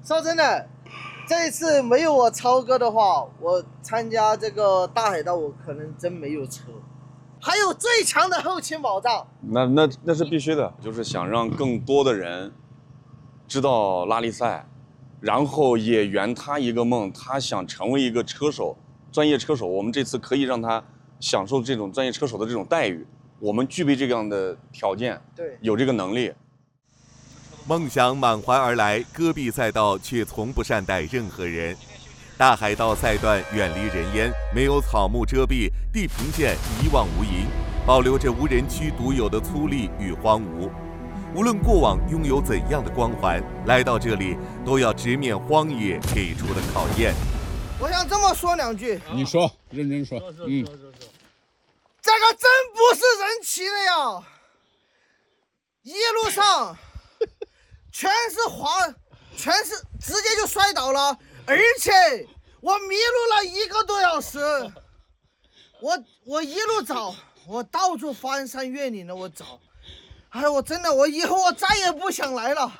说真的，这一次没有我超哥的话，我参加这个大海道，我可能真没有车。还有最强的后勤保障， 那是必须的，就是想让更多的人知道拉力赛，然后也圆他一个梦，他想成为一个车手，专业车手。我们这次可以让他享受这种专业车手的这种待遇，我们具备这样的条件， 对， 有这个能力。 梦想满怀而来，戈壁赛道却从不善待任何人。大海道赛段远离人烟，没有草木遮蔽，地平线一望无垠，保留着无人区独有的粗粝与荒芜。无论过往拥有怎样的光环，来到这里都要直面荒野给出的考验。 我想这么说两句。 你说，认真说。 这个真不是人骑的呀！一路上全是直接就摔倒了，而且我迷路了1个多小时。我一路找，我到处翻山越岭的我找。哎，我以后我再也不想来了。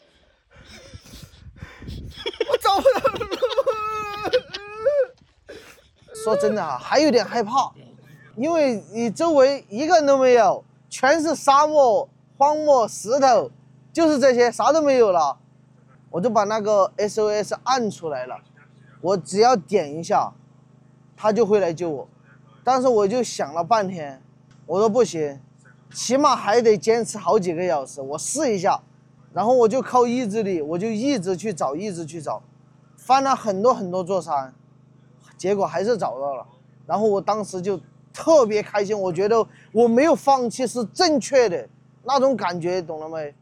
我找不到路。说真的啊，还有点害怕，因为你周围一个人都没有，全是沙漠、荒漠、石头，就是这些，啥都没有了。我就把那个 SOS 按出来了，我只要点一下，他就会来救我。但是我就想了半天，我说不行，起码还得坚持好几个小时，我试一下。然后我就靠意志力，我就一直去找，翻了很多座山，结果还是找到了。然后我当时就特别开心，我觉得我没有放弃是正确的，那种感觉，懂了没？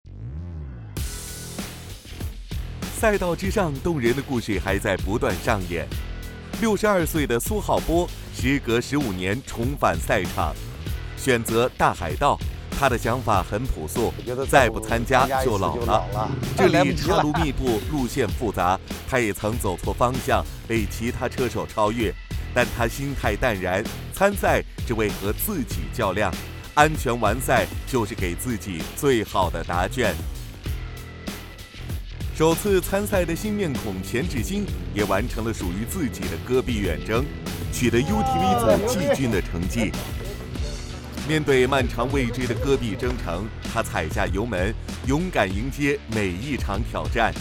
赛道之上动人的故事还在不断上演。62岁的苏浩波时隔15年重返赛场，选择大海道。他的想法很朴素，再不参加就老了。这里岔路密布，路线复杂，他也曾走错方向，被其他车手超越，但他心态淡然，参赛只为和自己较量，安全完赛就是给自己最好的答卷。首次参赛的新面孔钱志新也完成了属于自己的戈壁远征，取得 UTV 组季军的成绩。面对漫长未知的戈壁征程，他踩下油门，勇敢迎接每一场挑战。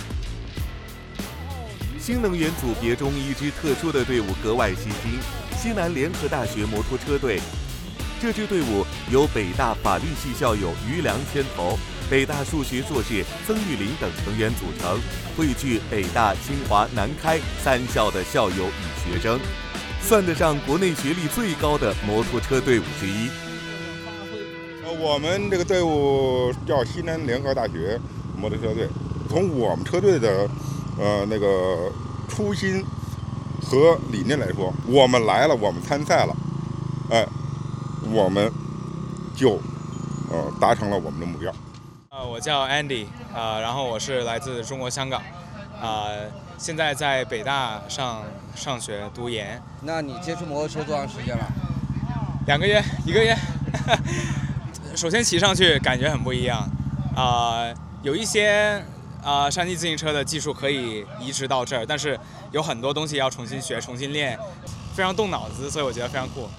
新能源组别中一支特殊的队伍格外吸睛——西南联合大学摩托车队。这支队伍由北大法律系校友于良牵头，北大数学硕士曾玉林等成员组成，汇聚北大、清华、南开3校的校友与学生，算得上国内学历最高的摩托车队伍之一。 我们这个队伍叫西南联合大学摩托车队。从我们车队的那个初心和理念来说，我们来了，我们参赛了，我们就达成了我们的目标。 我叫 Andy，然后我是来自中国香港，现在在北大上学读研。 那你接触摩托车多长时间了 ？2个月，1个月。首先骑上去感觉很不一样，有一些山地自行车的技术可以移植到这儿，但是有很多东西要重新学、重新练，非常动脑子，所以我觉得非常酷。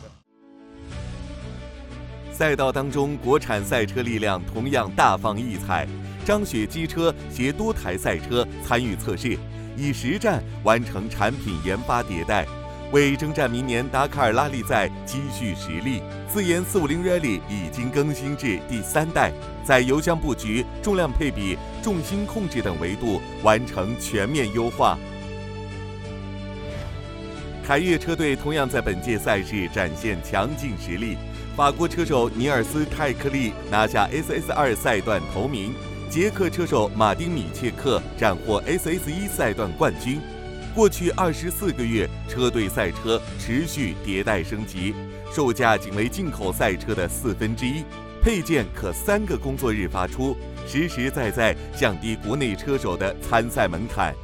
赛道当中，国产赛车力量同样大放异彩。张雪机车携多台赛车参与测试，以实战完成产品研发迭代，为征战明年达喀尔拉力赛积蓄实力。自研450 Rally 已经更新至第3代，在油箱布局、重量配比、重心控制等维度完成全面优化。凯越车队同样在本届赛事展现强劲实力，法国车手尼尔斯·泰克利拿下 SS2 赛段头名，捷克车手马丁·米切克斩获 SS1 赛段冠军。过去24个月，车队赛车持续迭代升级，售价仅为进口赛车的1/4，配件可3个工作日发出，实实在在降低国内车手的参赛门槛。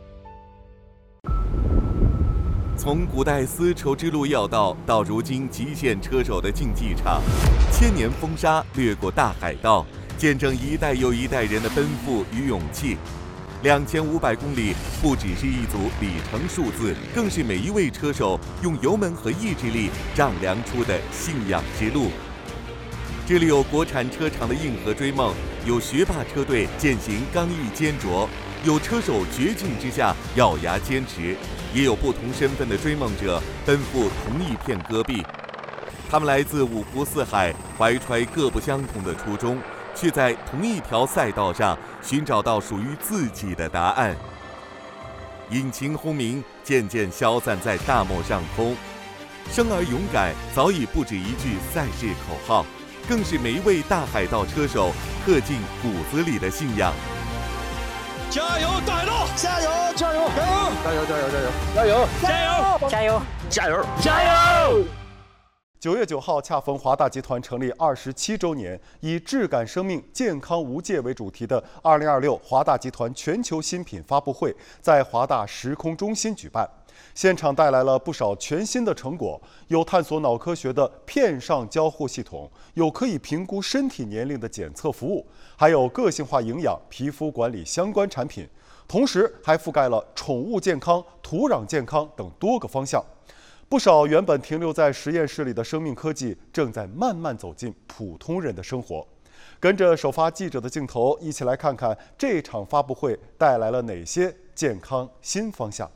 从古代丝绸之路要道到如今极限车手的竞技场，1000年风沙掠过大海道，见证一代又一代人的奔赴与勇气。 2500公里不只是一组里程数字，更是每一位车手用油门和意志力丈量出的信仰之路。这里有国产车厂的硬核追梦，有学霸车队践行刚毅坚卓，有车手绝境之下咬牙坚持，也有不同身份的追梦者奔赴同一片戈壁。他们来自五湖四海，怀揣各不相同的初衷，却在同一条赛道上寻找到属于自己的答案。引擎轰鸣渐渐消散在大漠上空，生而勇敢早已不止一句赛事口号，更是每一位大海盗车手刻进骨子里的信仰。 加油，大海盗！ 加油！加油！ 加油！ 加油！加油！ 加油！ 加油！ 加油！加油！ 加油 ！9月9号恰逢华大集团成立27周年，以质感生命、健康无界为主题的2026华大集团全球新品发布会在华大时空中心举办。现场带来了不少全新的成果，有探索脑科学的片上交互系统，有可以评估身体年龄的检测服务，还有个性化营养、皮肤管理相关产品，同时还覆盖了宠物健康、土壤健康等多个方向。不少原本停留在实验室里的生命科技，正在慢慢走进普通人的生活。跟着首发记者的镜头，一起来看看这场发布会带来了哪些健康新方向。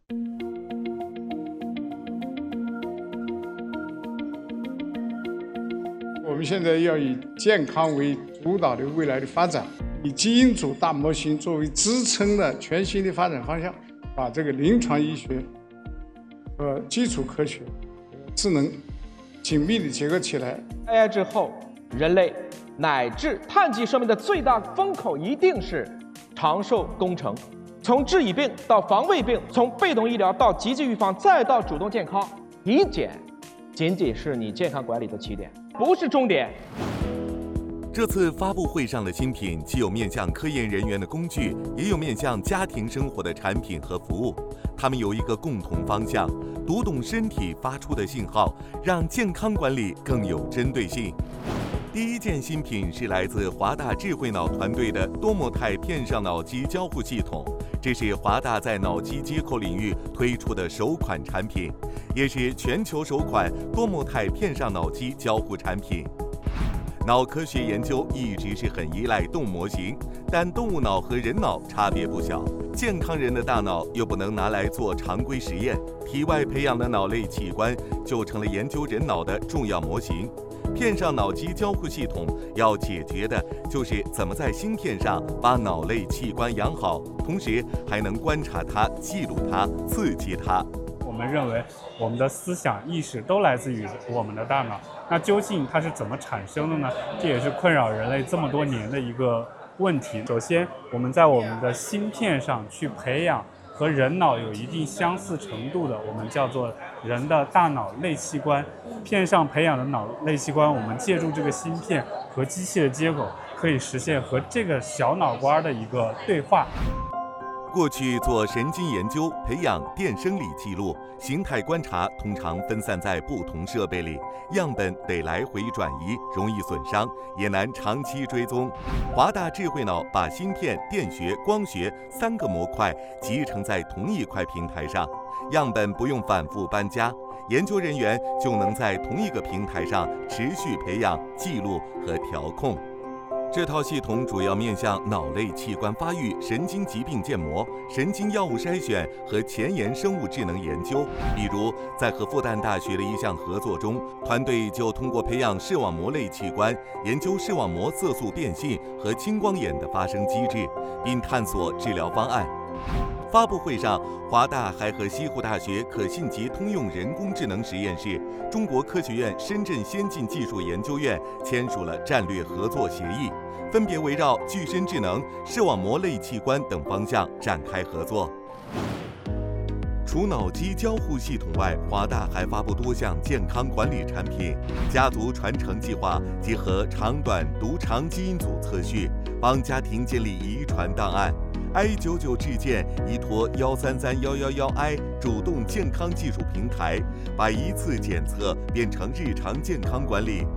我们现在要以健康为主导的未来的发展，以基因组大模型作为支撑的全新的发展方向，把这个临床医学和基础科学、智能紧密的结合起来。 AI 之后，人类乃至碳基生命的最大风口一定是长寿工程。从治已病到防胃病，从被动医疗到积极预防，再到主动健康，体检仅仅是你健康管理的起点，不是终点。 这次发布会上的新品，既有面向科研人员的工具，也有面向家庭生活的产品和服务。它们有一个共同方向：读懂身体发出的信号，让健康管理更有针对性。第一件新品是来自华大智慧脑团队的多模态片上脑机交互系统，这是华大在脑机接口领域推出的首款产品，也是全球首款多模态片上脑机交互产品。脑科学研究一直是很依赖动模型，但动物脑和人脑差别不小，健康人的大脑又不能拿来做常规实验，体外培养的脑类器官就成了研究人脑的重要模型。片上脑机交互系统要解决的就是怎么在芯片上把脑类器官养好，同时还能观察它、记录它、刺激它。 我们认为我们的思想意识都来自于我们的大脑，那究竟它是怎么产生的呢？这也是困扰人类这么多年的一个问题。首先，我们在我们的芯片上去培养和人脑有一定相似程度的，我们叫做人的大脑类器官。片上培养的脑类器官，我们借助这个芯片和机器的接口，可以实现和这个小脑瓜的一个对话。 过去做神经研究，培养电生理记录、形态观察，通常分散在不同设备里，样本得来回转移，容易损伤，也难长期追踪。华大智慧脑把芯片、电学、光学3个模块集成在同一块平台上，样本不用反复搬家，研究人员就能在同一个平台上持续培养、记录和调控。这套系统主要面向脑类器官发育、神经疾病建模、神经药物筛选和前沿生物智能研究。比如，在和复旦大学的一项合作中，团队就通过培养视网膜类器官，研究视网膜色素变性和青光眼的发生机制，并探索治疗方案。发布会上，华大还和西湖大学可信级通用人工智能实验室、中国科学院深圳先进技术研究院签署了战略合作协议，分别围绕具身智能、视网膜类器官等方向展开合作。除脑机交互系统外，华大还发布多项健康管理产品。家族传承计划结合长短读长基因组测序，帮家庭建立遗传档案。i99智健依托133111i 主动健康技术平台，把一次检测变成日常健康管理。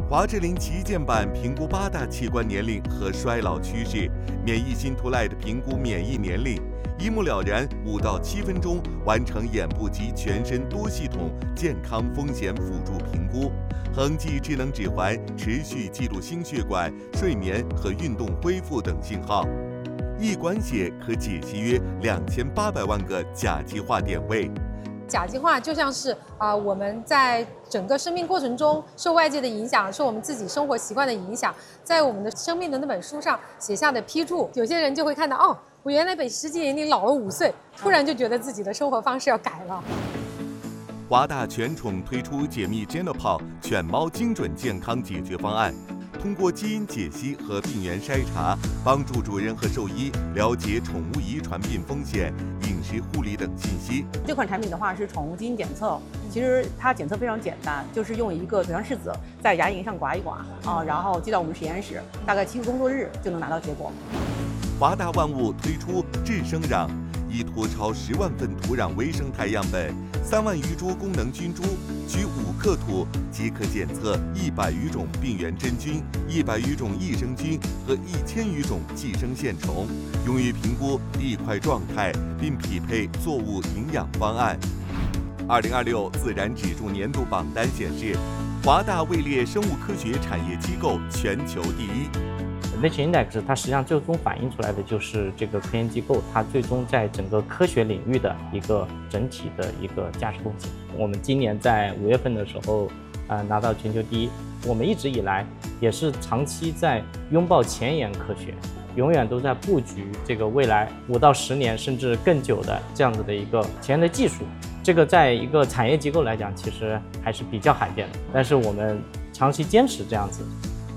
华智林旗舰版评估8大器官年龄和衰老趋势，免疫新图 Lite 评估免疫年龄，一目了然，5到7分钟完成眼部及全身多系统健康风险辅助评估。恒记智能指环持续记录心血管、睡眠和运动恢复等信号。一管血可解析约2800万个甲基化点位。 甲基化就像是我们在整个生命过程中受外界的影响，受我们自己生活习惯的影响，在我们的生命的那本书上写下的批注，有些人就会看到，哦，我原来比实际年龄老了5岁，突然就觉得自己的生活方式要改了。 华大犬宠推出解密 Genopal 犬猫精准健康解决方案，通过基因解析和病原筛查，帮助主人和兽医了解宠物遗传病风险、饮食护理等信息。 这款产品的话是宠物基因检测，其实它检测非常简单，就是用一个腿上柿子在牙龈上刮一刮然后寄到我们实验室，大概7个工作日就能拿到结果。 华大万物推出智生壤，依托超10万份土壤微生态样本，3万余株功能菌株，取5克土即可检测100余种病原真菌、100余种益生菌和1000余种寄生线虫，用于评估地块状态，并匹配作物营养方案。2026自然指数年度榜单显示，华大位列生物科学产业机构全球第一。 Nature Index 它实际上最终反映出来的就是这个科研机构它最终在整个科学领域的一个整体的一个价值贡献。我们今年在5月份的时候，拿到全球第一。我们一直以来也是长期在拥抱前沿科学，永远都在布局这个未来5到10年甚至更久的这样子的一个前沿的技术。这个在一个产业机构来讲，其实还是比较罕见的，但是我们长期坚持这样子。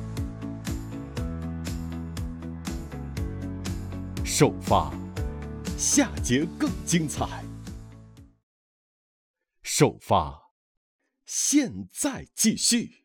首发，下节更精彩。首发，现在继续。